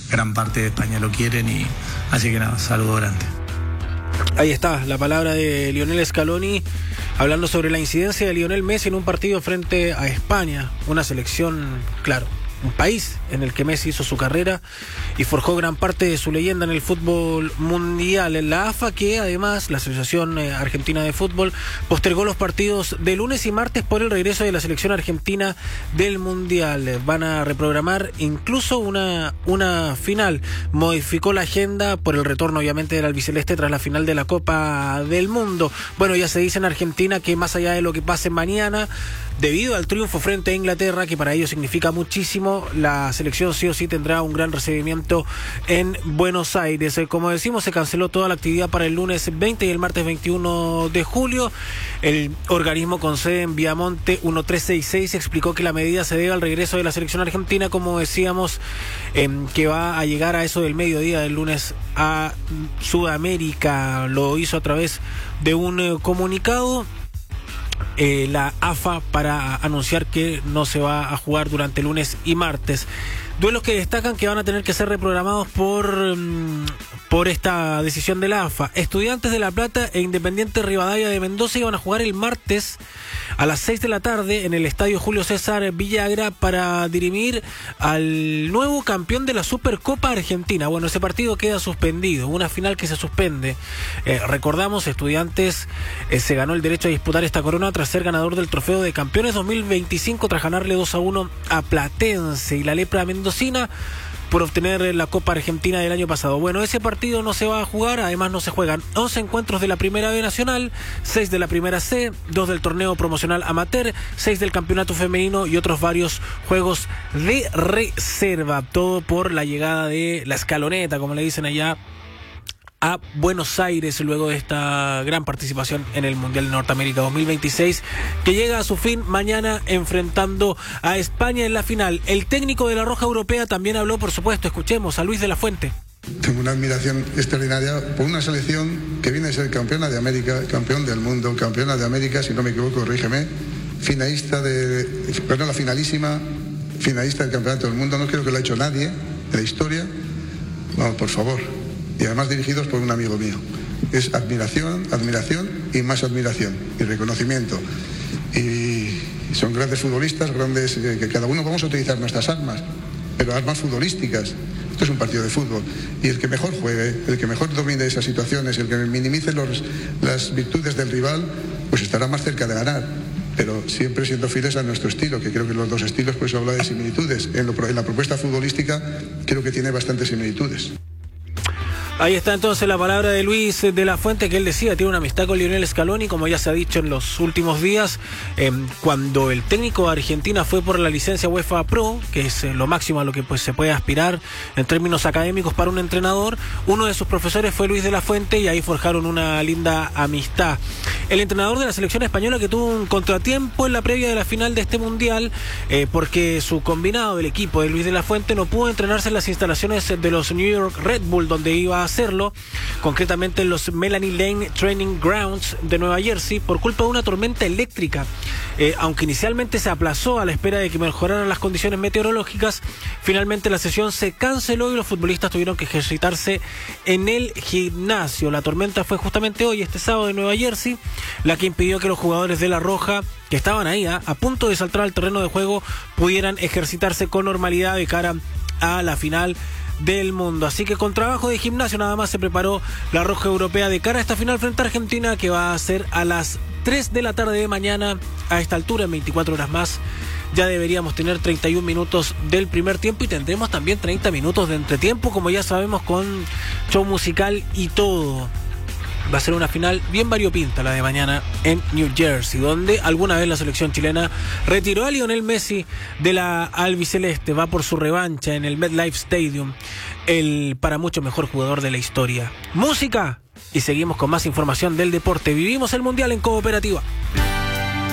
gran parte de España lo quieren y así que nada, saludo grande. Ahí está la palabra de Lionel Scaloni hablando sobre la incidencia de Lionel Messi en un partido frente a España, una selección, claro, un país en el que Messi hizo su carrera y forjó gran parte de su leyenda en el fútbol mundial. En la AFA, que además la Asociación Argentina de Fútbol postergó los partidos de lunes y martes por el regreso de la selección argentina del mundial. Van a reprogramar incluso una final. Modificó la agenda por el retorno obviamente del albiceleste tras la final de la Copa del Mundo. Bueno, ya se dice en Argentina que más allá de lo que pase mañana, debido al triunfo frente a Inglaterra, que para ellos significa muchísimo, la selección sí o sí tendrá un gran recibimiento en Buenos Aires. Como decimos, se canceló toda la actividad para el lunes 20 y el martes 21 de julio. El organismo con sede en Viamonte 1366 explicó que la medida se debe al regreso de la selección argentina, como decíamos, que va a llegar a eso del mediodía del lunes a Sudamérica. Lo hizo a través de un comunicado la AFA para anunciar que no se va a jugar durante lunes y martes. Duelos que destacan que van a tener que ser reprogramados por esta decisión de la AFA. Estudiantes de La Plata e Independiente Rivadavia de Mendoza iban a jugar el martes a las 6 de la tarde en el estadio Julio César Villagra para dirimir al nuevo campeón de la Supercopa Argentina. Bueno, ese partido queda suspendido, una final que se suspende. Recordamos, Estudiantes se ganó el derecho a disputar esta corona tras ser ganador del Trofeo de Campeones 2025 tras ganarle 2-1 a Platense, y la Lepra mendocina por obtener la Copa Argentina del año pasado. Bueno, ese partido no se va a jugar, además no se juegan 11 encuentros de la Primera B Nacional, 6 de la Primera C, 2 del torneo promocional amateur, 6 del campeonato femenino y otros varios juegos de reserva. Todo por la llegada de la escaloneta, como le dicen allá, a Buenos Aires luego de esta gran participación en el Mundial de Norteamérica 2026, que llega a su fin mañana enfrentando a España en la final. El técnico de la Roja Europea también habló, por supuesto. Escuchemos a Luis de la Fuente. Tengo una admiración extraordinaria por una selección que viene a ser campeona de América, campeón del mundo, campeona de América, si no me equivoco, corrígeme, finalista la finalísima, finalista del campeonato del mundo. No creo que lo ha hecho nadie de la historia. Vamos, por favor. Y además dirigidos por un amigo mío. Es admiración y más admiración y reconocimiento. Y son grandes futbolistas, grandes, que cada uno vamos a utilizar nuestras armas, pero armas futbolísticas. Esto es un partido de fútbol. Y el que mejor juegue, el que mejor domine esas situaciones, el que minimice las virtudes del rival, pues estará más cerca de ganar. Pero siempre siendo fieles a nuestro estilo, que creo que los dos estilos, pues habla de similitudes. En la propuesta futbolística creo que tiene bastantes similitudes. Ahí está entonces la palabra de Luis de la Fuente, que él decía, tiene una amistad con Lionel Scaloni, como ya se ha dicho en los últimos días. Cuando el técnico de Argentina fue por la licencia UEFA Pro, que es lo máximo a lo que pues se puede aspirar en términos académicos para un entrenador, uno de sus profesores fue Luis de la Fuente y ahí forjaron una linda amistad. El entrenador de la selección española, que tuvo un contratiempo en la previa de la final de este mundial, porque su combinado del equipo de Luis de la Fuente no pudo entrenarse en las instalaciones de los New York Red Bull, donde iba a hacerlo, concretamente en los Melanie Lane Training Grounds de Nueva Jersey, por culpa de una tormenta eléctrica. Aunque inicialmente se aplazó a la espera de que mejoraran las condiciones meteorológicas, finalmente la sesión se canceló y los futbolistas tuvieron que ejercitarse en el gimnasio. La tormenta fue justamente hoy, este sábado, en Nueva Jersey, la que impidió que los jugadores de La Roja, que estaban ahí a punto de saltar al terreno de juego, pudieran ejercitarse con normalidad de cara a la final del mundo. Así que con trabajo de gimnasio nada más se preparó la Roja Europea de cara a esta final frente a Argentina, que va a ser a las 3 de la tarde de mañana. A esta altura, en 24 horas más, ya deberíamos tener 31 minutos del primer tiempo y tendremos también 30 minutos de entretiempo, como ya sabemos, con show musical y todo. Va a ser una final bien variopinta la de mañana en New Jersey, donde alguna vez la selección chilena retiró a Lionel Messi de la albiceleste. Va por su revancha en el MetLife Stadium, el para mucho mejor jugador de la historia. Música y seguimos con más información del deporte. Vivimos el Mundial en Cooperativa.